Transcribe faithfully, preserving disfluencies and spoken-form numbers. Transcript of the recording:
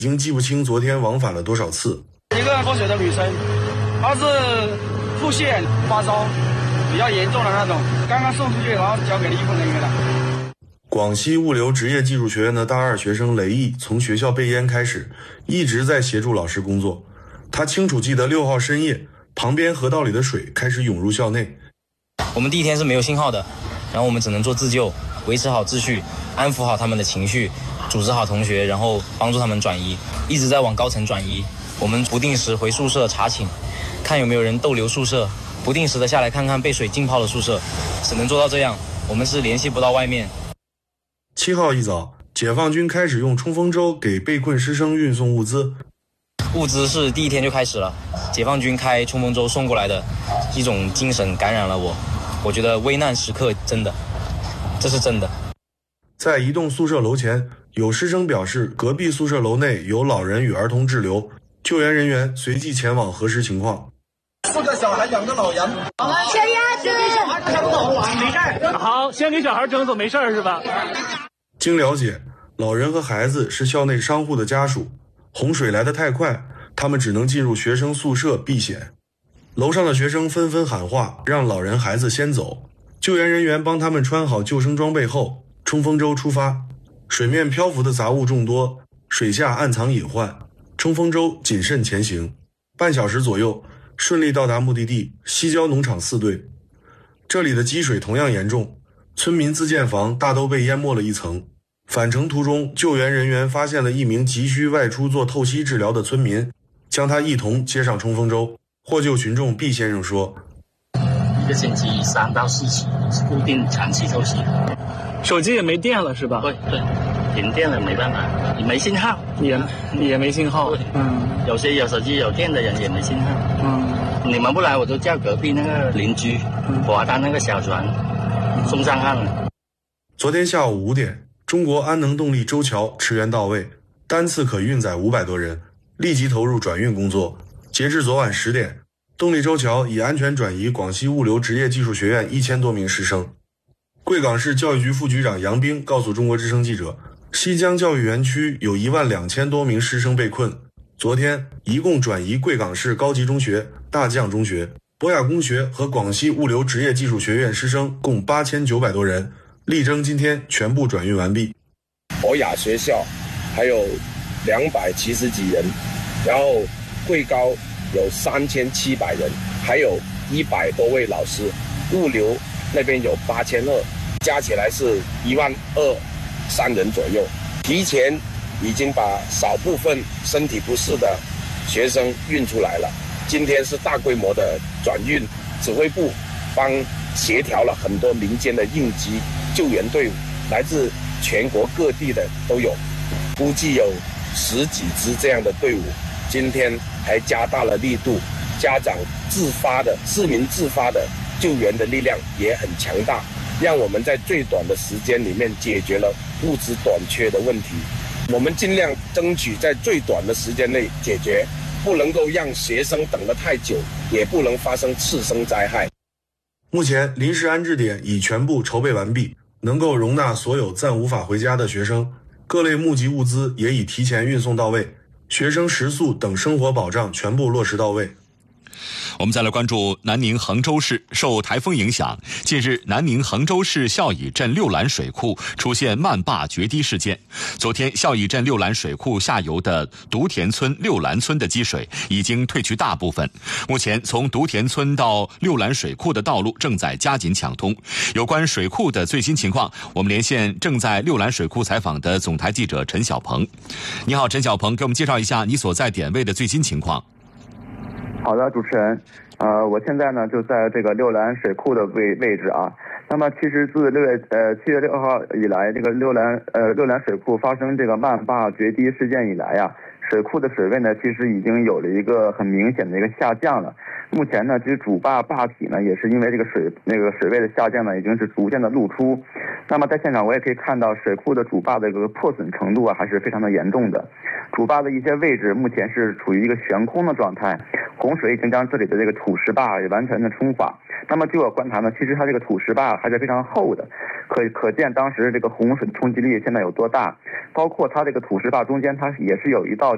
已经记不清昨天往返了多少次。 一个喝水的女生，她是腹泻、发烧比较严重的那种，刚刚送出去，然后交给了医护人员了。 广西物流职业技术学院的大二学生雷毅从学校备烟开始，一直在协助老师工作。他清楚记得六号深夜，旁边河道里的水开始涌入校内。 我们第一天是没有信号的，然后我们只能做自救，维持好秩序，安抚好他们的情绪，组织好同学，然后帮助他们转移，一直在往高层转移。我们不定时回宿舍查寝，看有没有人逗留宿舍，不定时的下来看看被水浸泡的宿舍，只能做到这样。我们是联系不到外面。 七号一早，解放军开始用冲锋舟给被困师生运送物资。 物资是第一天就开始了，解放军开冲锋舟送过来的，一种精神感染了我。我觉得危难时刻真的，这是真的。 在一栋宿舍楼前，有师生表示隔壁宿舍楼内有老人与儿童滞留，救援人员随即前往核实情况。 四个小孩，两个老人。 小鸭子， 小孩看不懂，没事。 好，先给小孩整走，没事是吧？ 经了解，老人和孩子是校内商户的家属，洪水来得太快，他们只能进入学生宿舍避险。楼上的学生纷纷喊话，让老人孩子先走。救援人员帮他们穿好救生装备后，冲锋舟出发。水面漂浮的杂物众多，水下暗藏隐患，冲锋舟谨慎前行。半小时左右，顺利到达目的地西郊农场四队。这里的积水同样严重，村民自建房大都被淹没了一层。返程途中，救援人员发现了一名急需外出做透析治疗的村民，将他一同接上冲锋舟。获救群众毕先生说： 一个星期三到四起是固定长期透析的。 手机也没电了是吧？ 对对，停电了没办法，也没信号， 也也没信号。 嗯，有些有手机有电的人也没信号。嗯，你们不来我就叫隔壁那个邻居划他那个小船送上岸了。 昨天下午五点，中国安能动力舟桥驰援到位，单次可运载五百多人，立即投入转运工作。截至昨晚十点，动力舟桥已安全转移广西物流职业技术学院一千多名师生。贵港市教育局副局长杨兵告诉中国之声记者，西江教育园区有一万两千多名师生被困，昨天一共转移贵港市高级中学、大将中学、博雅工学和广西物流职业技术学院师生共八千九百多人，力争今天全部转运完毕。 博雅学校还有两百七十几人，然后贵高有三千七百人，还有一百多位老师，物流那边有八千二，加起来是一万二三人左右。提前已经把少部分身体不适的学生运出来了。今天是大规模的转运，指挥部帮协调了很多民间的应急救援队伍，来自全国各地的都有，估计有十几支这样的队伍。今天还加大了力度，家长自发的、市民自发的救援的力量也很强大，让我们在最短的时间里面解决了物资短缺的问题。我们尽量争取在最短的时间内解决，不能够让学生等得太久，也不能发生次生灾害。 目前临时安置点已全部筹备完毕，能够容纳所有暂无法回家的学生，各类募集物资也已提前运送到位，学生食宿等生活保障全部落实到位。 我们再来关注南宁衡州市。受台风影响，近日南宁衡州市孝乙镇六兰水库出现漫坝决堤事件。昨天，孝乙镇六兰水库下游的独田村六兰村的积水已经退去大部分，目前从独田村到六兰水库的道路正在加紧抢通。有关水库的最新情况，我们连线正在六兰水库采访的总台记者陈小鹏。你好，陈小鹏，给我们介绍一下你所在点位的最新情况。 好的，主持人，呃，我现在呢就在这个六兰水库的位位置啊。那么其实自六月呃七月六号以来，这个六兰呃六兰水库发生这个漫坝决堤事件以来呀、啊，水库的水位呢其实已经有了一个很明显的一个下降了。目前呢，其实主坝坝体呢也是因为这个水那个水位的下降呢，已经是逐渐的露出。那么在现场我也可以看到水库的主坝的这个破损程度啊，还是非常的严重的。主坝的一些位置目前是处于一个悬空的状态，洪水已经将这里的这个土石坝也完全的冲垮。那么据我观察呢，其实它这个土石坝还是非常厚的，可可见当时这个洪水的冲击力现在有多大。包括它这个土石坝中间，它也是有一道